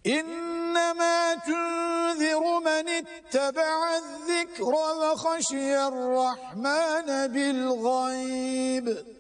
إنما تنذر من اتبع الذكر وخشي الرحمن بالغيب.